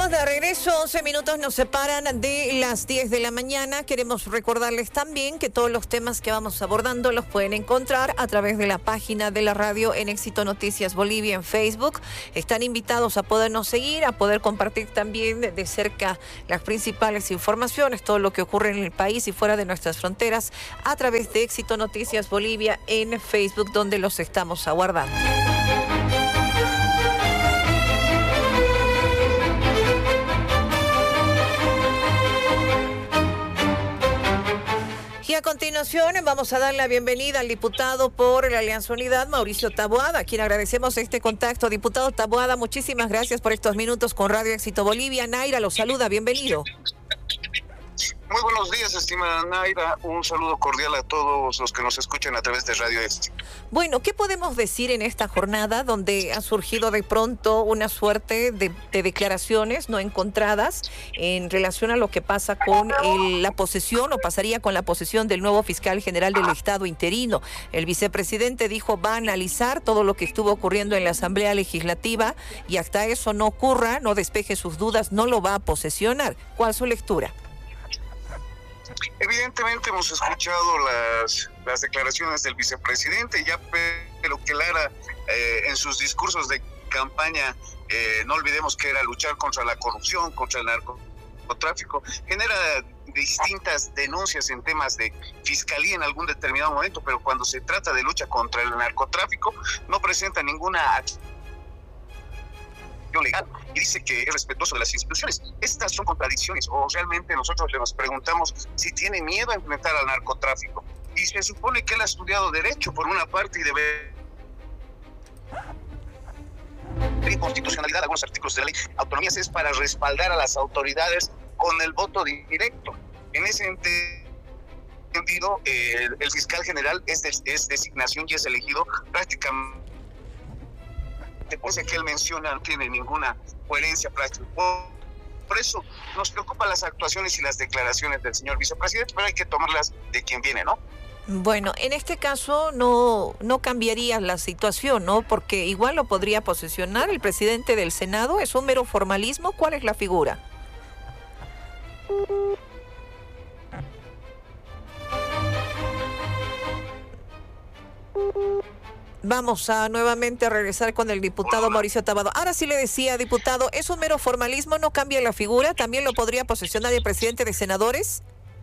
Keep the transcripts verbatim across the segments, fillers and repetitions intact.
Estamos de regreso, once minutos nos separan de las diez de la mañana. Queremos recordarles también que todos los temas que vamos abordando los pueden encontrar a través de la página de la radio en Éxito Noticias Bolivia en Facebook. Están invitados a podernos seguir, a poder compartir también de cerca las principales informaciones, todo lo que ocurre en el país y fuera de nuestras fronteras a través de Éxito Noticias Bolivia en Facebook, donde los estamos aguardando. Y a continuación vamos a dar la bienvenida al diputado por la Alianza Unidad, Mauricio Taboada, a quien agradecemos este contacto. Diputado Taboada, muchísimas gracias por estos minutos con Radio Éxito Bolivia. Naira lo saluda, bienvenido. Muy buenos días, estimada Naira. Un saludo cordial a todos los que nos escuchan a través de Radio Éxito. Bueno, ¿qué podemos decir en esta jornada donde ha surgido de pronto una suerte de, de declaraciones no encontradas en relación a lo que pasa con el, la posesión o pasaría con la posesión del nuevo fiscal general del Estado interino? El vicepresidente dijo va a analizar todo lo que estuvo ocurriendo en la Asamblea Legislativa y hasta eso no ocurra, no despeje sus dudas, no lo va a posesionar. ¿Cuál es su lectura? Evidentemente hemos escuchado las, las declaraciones del vicepresidente, ya pero que Lara eh, en sus discursos de campaña, eh, no olvidemos que era luchar contra la corrupción, contra el narcotráfico, genera distintas denuncias en temas de fiscalía en algún determinado momento, pero cuando se trata de lucha contra el narcotráfico no presenta ninguna acción legal y dice que es respetuoso de las instituciones. Estas son contradicciones, o realmente nosotros le nos preguntamos si tiene miedo a enfrentar al narcotráfico. Y se supone que él ha estudiado Derecho por una parte y debe inconstitucionalidad algunos artículos de la ley. Autonomías es para respaldar a las autoridades con el voto directo. En ese sentido, eh, el fiscal general es, de, es designación y es elegido prácticamente. Por eso que él menciona no tiene ninguna coherencia práctica. Por eso nos preocupan las actuaciones y las declaraciones del señor vicepresidente, pero hay que tomarlas de quien viene, ¿no? Bueno, en este caso no, no cambiaría la situación, ¿no? Porque igual lo podría posesionar el presidente del Senado. ¿Es un mero formalismo? ¿Cuál es la figura? Vamos a nuevamente regresar con el diputado Mauricio Taboada. Ahora sí le decía, diputado, ¿es un mero formalismo? ¿No cambia la figura? ¿También lo podría posesionar el presidente de senadores?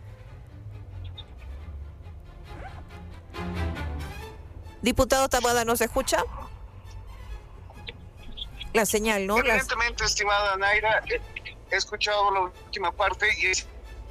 Diputado Taboada, ¿nos escucha? La señal, ¿no? Evidentemente, Las... estimada Naira, he escuchado la última parte y es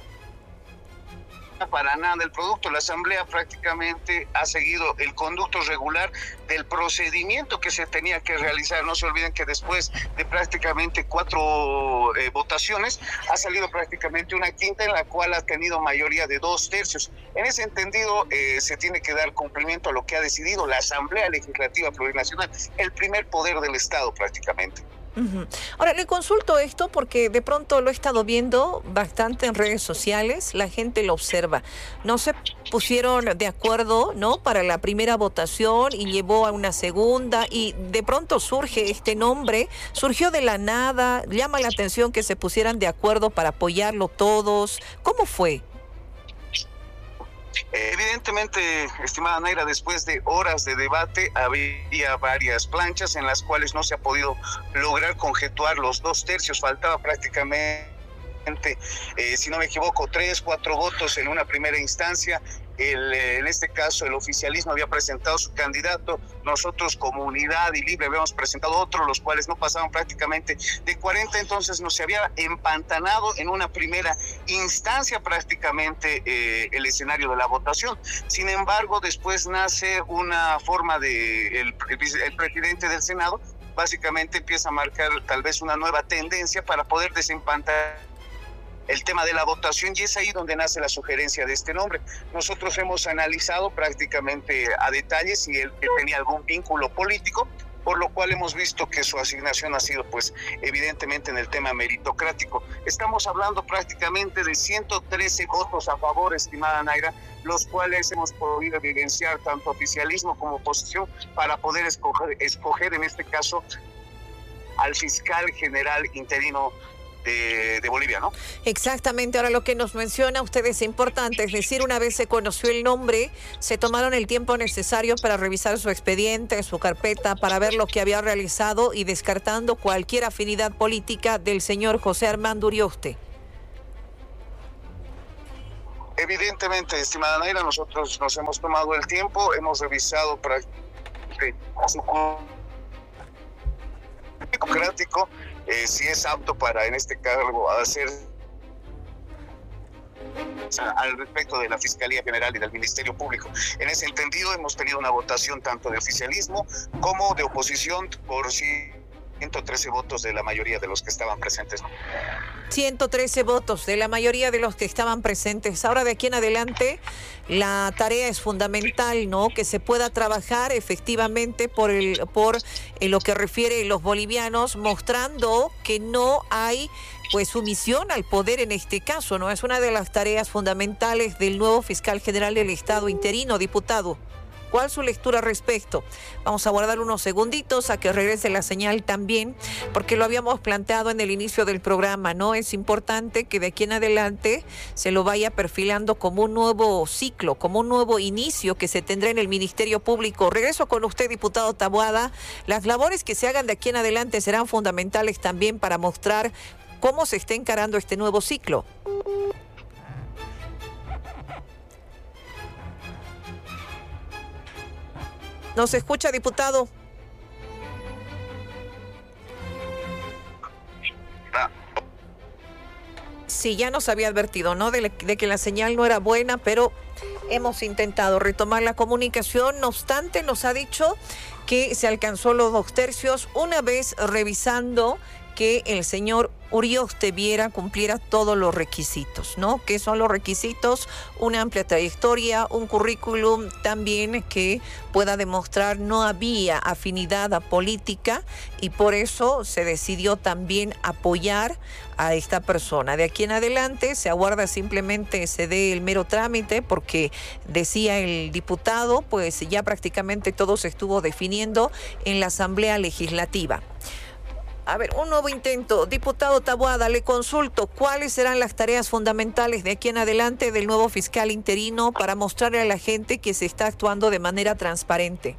para nada el producto. La Asamblea prácticamente ha seguido el conducto regular del procedimiento que se tenía que realizar. No se olviden que después de prácticamente cuatro eh, votaciones ha salido prácticamente una quinta en la cual ha tenido mayoría de dos tercios. En ese entendido eh, se tiene que dar cumplimiento a lo que ha decidido la Asamblea Legislativa Plurinacional, el primer poder del Estado prácticamente. Uh-huh. Ahora, le consulto esto porque de pronto lo he estado viendo bastante en redes sociales, la gente lo observa. No se pusieron de acuerdo, ¿no?, para la primera votación y llevó a una segunda y de pronto surge este nombre, surgió de la nada, llama la atención que se pusieran de acuerdo para apoyarlo todos. ¿Cómo fue? Evidentemente, estimada Naira, después de horas de debate había varias planchas en las cuales no se ha podido lograr conjetuar los dos tercios, faltaba prácticamente, eh, si no me equivoco, tres, cuatro votos en una primera instancia. El, eh, en este caso el oficialismo había presentado su candidato, nosotros como Unidad y Libre habíamos presentado otro, los cuales no pasaban prácticamente de cuarenta, entonces nos se había empantanado en una primera instancia prácticamente eh, el escenario de la votación. Sin embargo, después nace una forma de el, el, el presidente del Senado básicamente empieza a marcar tal vez una nueva tendencia para poder desempantar el tema de la votación, y es ahí donde nace la sugerencia de este nombre. Nosotros hemos analizado prácticamente a detalle si él tenía algún vínculo político, por lo cual hemos visto que su asignación ha sido, pues, evidentemente en el tema meritocrático. Estamos hablando prácticamente de ciento trece votos a favor, estimada Naira, los cuales hemos podido evidenciar tanto oficialismo como oposición para poder escoger, escoger en este caso al fiscal general interino de, de Bolivia, ¿no? Exactamente. Ahora lo que nos menciona usted es importante, es decir, una vez se conoció el nombre, se tomaron el tiempo necesario para revisar su expediente, su carpeta, para ver lo que había realizado y descartando cualquier afinidad política del señor José Armando Urioste. Evidentemente, estimada Naira, nosotros nos hemos tomado el tiempo, hemos revisado para su democrático, eh, si es apto para en este cargo hacer al respecto de la Fiscalía General y del Ministerio Público. En ese entendido hemos tenido una votación tanto de oficialismo como de oposición por ciento trece votos de la mayoría de los que estaban presentes. ciento trece votos de la mayoría de los que estaban presentes. Ahora de aquí en adelante la tarea es fundamental, ¿no? Que se pueda trabajar efectivamente por el por en lo que refiere a los bolivianos, mostrando que no hay pues sumisión al poder en este caso, ¿no? Es una de las tareas fundamentales del nuevo fiscal general del Estado interino, diputado. ¿Cuál es su lectura al respecto? Vamos a guardar unos segunditos a que regrese la señal también, porque lo habíamos planteado en el inicio del programa, ¿no? Es importante que de aquí en adelante se lo vaya perfilando como un nuevo ciclo, como un nuevo inicio que se tendrá en el Ministerio Público. Regreso con usted, diputado Taboada. Las labores que se hagan de aquí en adelante serán fundamentales también para mostrar cómo se está encarando este nuevo ciclo. ¿Nos escucha, diputado? Sí, ya nos había advertido, ¿no? De, de que la señal no era buena, pero hemos intentado retomar la comunicación. No obstante, nos ha dicho que se alcanzó los dos tercios una vez revisando que el señor Urioste Viera cumpliera todos los requisitos, ¿no? ¿Qué son los requisitos? Una amplia trayectoria, un currículum también que pueda demostrar no había afinidad a política y por eso se decidió también apoyar a esta persona. De aquí en adelante se aguarda simplemente se dé el mero trámite porque decía el diputado, pues ya prácticamente todo se estuvo definiendo en la Asamblea Legislativa. A ver, un nuevo intento. Diputado Taboada, le consulto, ¿cuáles serán las tareas fundamentales de aquí en adelante del nuevo fiscal interino para mostrarle a la gente que se está actuando de manera transparente?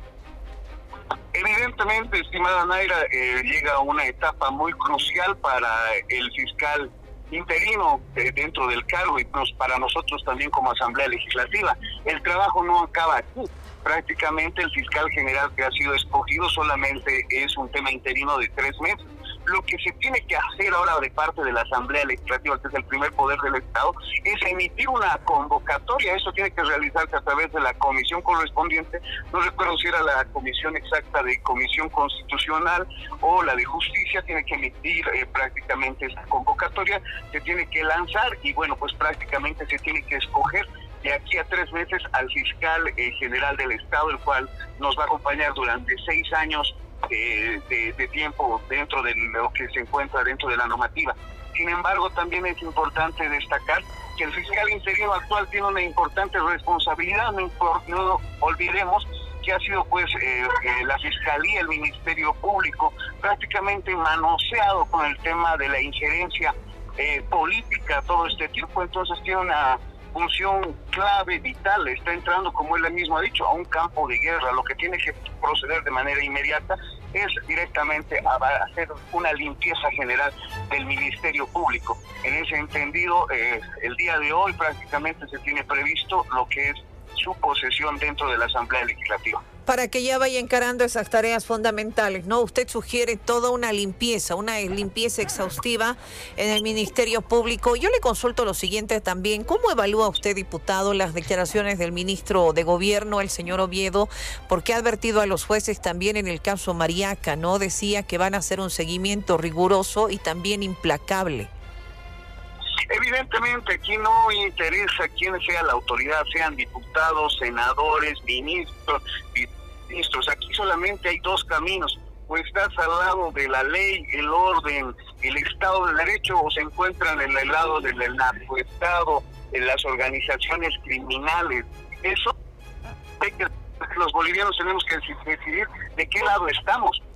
Evidentemente, estimada Naira, eh, llega una etapa muy crucial para el fiscal interino eh, dentro del cargo y pues, para nosotros también como Asamblea Legislativa. El trabajo no acaba aquí. Prácticamente el fiscal general que ha sido escogido solamente es un tema interino de tres meses. Lo que se tiene que hacer ahora de parte de la Asamblea Legislativa, que es el primer poder del Estado, es emitir una convocatoria. Eso tiene que realizarse a través de la comisión correspondiente. No recuerdo si era la comisión exacta de Comisión Constitucional o la de Justicia. Tiene que emitir eh, prácticamente esta convocatoria. Se tiene que lanzar y bueno, pues prácticamente se tiene que escoger de aquí a tres meses al fiscal eh, general del Estado, el cual nos va a acompañar durante seis años eh, de, de tiempo dentro de lo que se encuentra dentro de la normativa. Sin embargo, también es importante destacar que el fiscal interino actual tiene una importante responsabilidad. No, no olvidemos que ha sido pues eh, eh, la Fiscalía, el Ministerio Público, prácticamente manoseado con el tema de la injerencia eh, política todo este tiempo. Entonces tiene una función clave, vital, está entrando, como él mismo ha dicho, a un campo de guerra. Lo que tiene que proceder de manera inmediata es directamente a hacer una limpieza general del Ministerio Público. En ese entendido, eh, el día de hoy prácticamente se tiene previsto lo que es su posesión dentro de la Asamblea Legislativa. Para que ya vaya encarando esas tareas fundamentales, ¿no? Usted sugiere toda una limpieza, una limpieza exhaustiva en el Ministerio Público. Yo le consulto lo siguiente también. ¿Cómo evalúa usted, diputado, las declaraciones del ministro de Gobierno, el señor Oviedo? Porque ha advertido a los jueces también en el caso Mariaca, ¿no? Decía que van a hacer un seguimiento riguroso y también implacable. Evidentemente aquí no interesa quién sea la autoridad, sean diputados, senadores, ministros, ministros. Aquí solamente hay dos caminos: o estás al lado de la ley, el orden, el Estado de Derecho, o se encuentran en el lado del narcoestado, en las organizaciones criminales. Eso es que los bolivianos tenemos que decidir de qué lado estamos.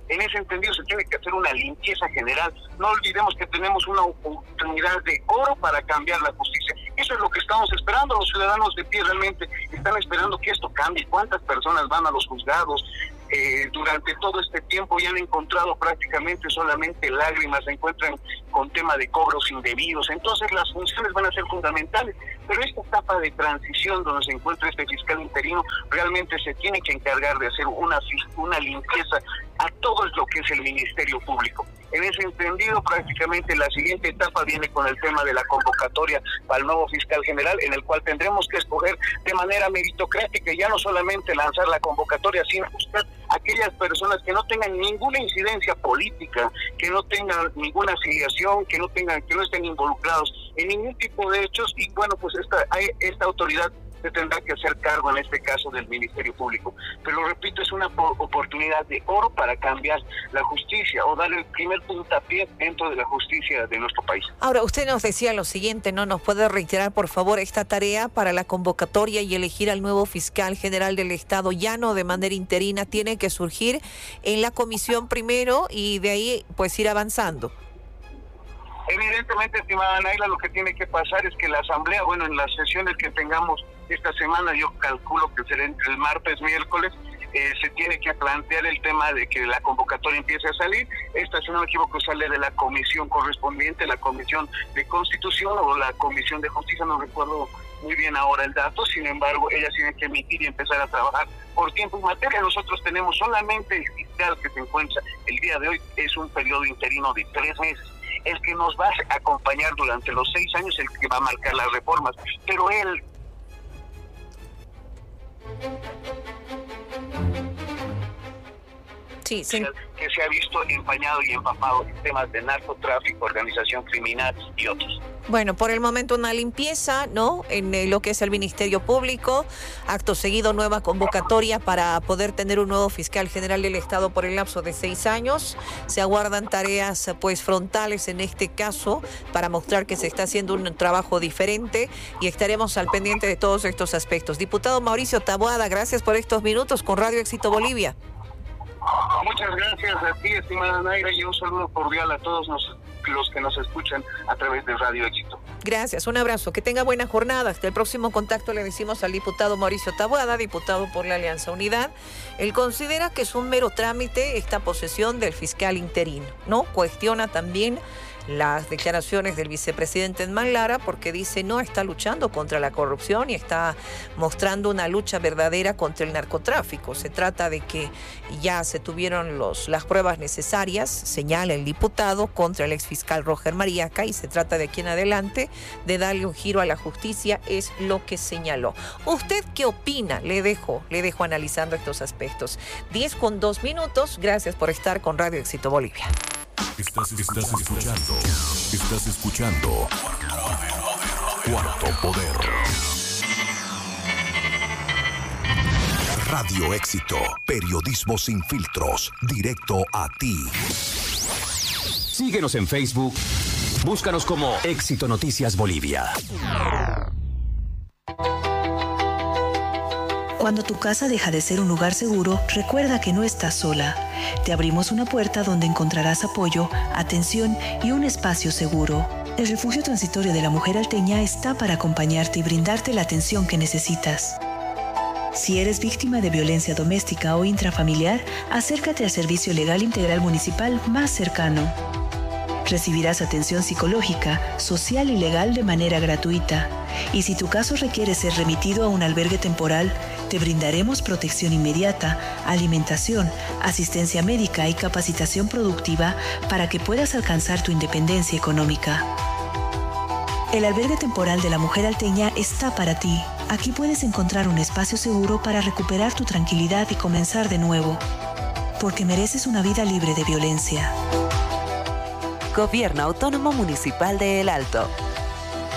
En ese entendido se tiene que hacer una limpieza general. No olvidemos que tenemos una oportunidad de oro para cambiar la justicia. Eso es lo que estamos esperando. Los ciudadanos de pie realmente están esperando que esto cambie. ¿Cuántas personas van a los juzgados eh, durante todo este tiempo y han encontrado prácticamente solamente lágrimas? Se encuentran con tema de cobros indebidos. Entonces las funciones van a ser fundamentales. Pero esta etapa de transición donde se encuentra este fiscal interino realmente se tiene que encargar de hacer una, una limpieza a todo lo que es el Ministerio Público. En ese entendido, prácticamente la siguiente etapa viene con el tema de la convocatoria para el nuevo fiscal general, en el cual tendremos que escoger de manera meritocrática, ya no solamente lanzar la convocatoria, sino buscar aquellas personas que no tengan ninguna incidencia política, que no tengan ninguna afiliación, que no tengan, que no estén involucrados en ningún tipo de hechos, y bueno, pues esta, esta autoridad se tendrá que hacer cargo en este caso del Ministerio Público. Pero repito, es una oportunidad de oro para cambiar la justicia o dar el primer puntapié dentro de la justicia de nuestro país. Ahora, usted nos decía lo siguiente, ¿no? ¿Nos puede reiterar, por favor, esta tarea para la convocatoria y elegir al nuevo fiscal general del Estado, ya no de manera interina, tiene que surgir en la comisión primero y de ahí pues ir avanzando? Evidentemente, estimada Naila, lo que tiene que pasar es que la Asamblea, bueno, en las sesiones que tengamos esta semana, yo calculo que será entre el martes, miércoles, eh, se tiene que plantear el tema de que la convocatoria empiece a salir. Esta, si no me equivoco, sale de la comisión correspondiente, la Comisión de Constitución o la Comisión de Justicia, no recuerdo muy bien ahora el dato. Sin embargo, ellas tienen que emitir y empezar a trabajar por tiempo y materia. Nosotros tenemos solamente el fiscal que se encuentra el día de hoy, es un periodo interino de tres meses. El que nos va a acompañar durante los seis años, el que va a marcar las reformas, pero él... Sí, sí. que se ha visto empañado y empapado en temas de narcotráfico, organización criminal y otros. Bueno, por el momento una limpieza, ¿no?, en eh, lo que es el Ministerio Público. Acto seguido, nueva convocatoria para poder tener un nuevo fiscal general del Estado por el lapso de seis años. Se aguardan tareas pues frontales en este caso para mostrar que se está haciendo un trabajo diferente y estaremos al pendiente de todos estos aspectos. Diputado Mauricio Taboada, gracias por estos minutos con Radio Éxito Bolivia. Muchas gracias a ti, estimada Naira, y un saludo cordial a todos los, los que nos escuchan a través de Radio Éxito. Gracias, un abrazo, que tenga buena jornada. Hasta el próximo contacto le decimos al diputado Mauricio Taboada, diputado por la Alianza Unidad. Él considera que es un mero trámite esta posesión del fiscal interino, ¿no? Cuestiona también las declaraciones del vicepresidente Edman Lara, porque dice no está luchando contra la corrupción y está mostrando una lucha verdadera contra el narcotráfico. Se trata de que ya se tuvieron los, las pruebas necesarias, señala el diputado, contra el exfiscal Roger Mariaca, y se trata de aquí en adelante de darle un giro a la justicia, es lo que señaló. ¿Usted qué opina? Le dejo, le dejo analizando estos aspectos. diez con dos minutos, gracias por estar con Radio Éxito Bolivia. Estás, estás escuchando, estás escuchando Cuarto Poder. Radio Éxito, periodismo sin filtros, directo a ti. Síguenos en Facebook, búscanos como Éxito Noticias Bolivia. Cuando tu casa deja de ser un lugar seguro, recuerda que no estás sola. Te abrimos una puerta donde encontrarás apoyo, atención y un espacio seguro. El Refugio Transitorio de la Mujer Alteña está para acompañarte y brindarte la atención que necesitas. Si eres víctima de violencia doméstica o intrafamiliar, acércate al Servicio Legal Integral Municipal más cercano. Recibirás atención psicológica, social y legal de manera gratuita. Y si tu caso requiere ser remitido a un albergue temporal, te brindaremos protección inmediata, alimentación, asistencia médica y capacitación productiva para que puedas alcanzar tu independencia económica. El albergue temporal de la Mujer Alteña está para ti. Aquí puedes encontrar un espacio seguro para recuperar tu tranquilidad y comenzar de nuevo. Porque mereces una vida libre de violencia. Gobierno Autónomo Municipal de El Alto.